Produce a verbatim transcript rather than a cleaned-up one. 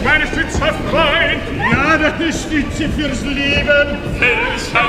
meine Stütze, Freund. Ja, das ist Stütze fürs Leben. Welcher